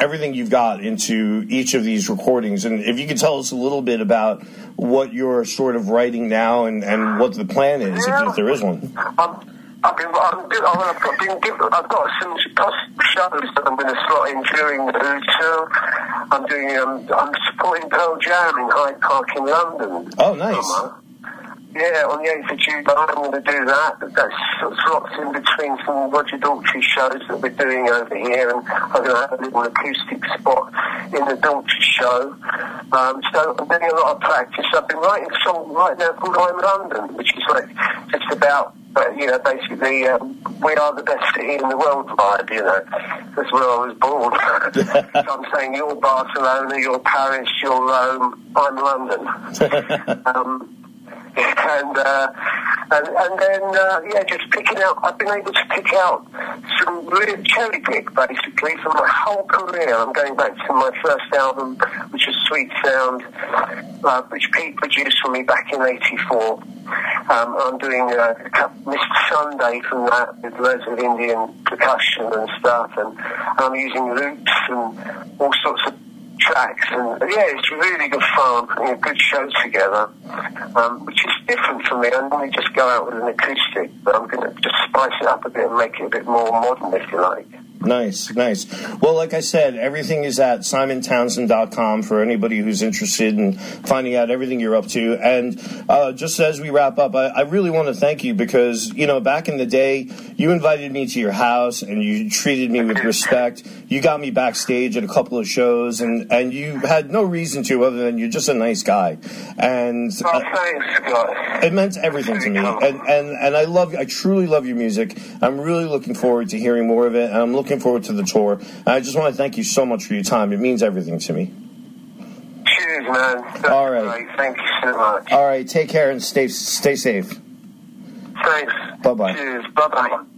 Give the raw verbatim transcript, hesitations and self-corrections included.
everything you've got into each of these recordings. And if you could tell us a little bit about what you're sort of writing now and, and what the plan is, yeah. if, if there is one. Um, I've been, I've been, I've been given, I've got some shows that I'm going to slot in during the tour. I'm doing, um, I'm supporting Pearl Jam in Hyde Park in London. Oh, nice. Summer. Yeah, on the eighth of July I'm going to do that. That slots in between some Roger Daltrey shows that we're doing over here, and I'm going to have a little acoustic spot in the Daltrey show. Um, so I'm doing a lot of practice. I've been writing a song right now called I'm London, which is like just about, uh, you know, basically um, we are the best city in the world vibe, you know. That's where I was born. So I'm saying you're Barcelona, you're Paris, you're Rome, I'm London. um, And, uh, and and then uh, yeah, just picking out. I've been able to pick out some really cherry pick basically from my whole career. I'm going back to my first album, which was Sweet Sound, uh, which Pete produced for me back in eighty-four. Um, I'm doing uh, Mister Sunday from that with loads of Indian percussion and stuff, and I'm using loops and all sorts of tracks, and yeah, it's really good fun, you know, good show together, um, which is different for me. I normally just go out with an acoustic, but I'm going to just spice it up a bit and make it a bit more modern, if you like. Nice, nice. Well, like I said, everything is at simon townsend dot com for anybody who's interested in finding out everything you're up to. And uh, just as we wrap up, I, I really want to thank you because, you know, back in the day, you invited me to your house and you treated me with respect. You got me backstage at a couple of shows, and, and you had no reason to other than you're just a nice guy. And oh, thanks, Scott. It meant everything to me. And, and, and I love, I truly love your music. I'm really looking forward to hearing more of it, and I'm looking forward to the tour. And I just want to thank you so much for your time. It means everything to me. Cheers, man. That's all right. Great. Thank you so much. All right. Take care and stay stay safe. Thanks. Bye-bye. Cheers. Bye-bye.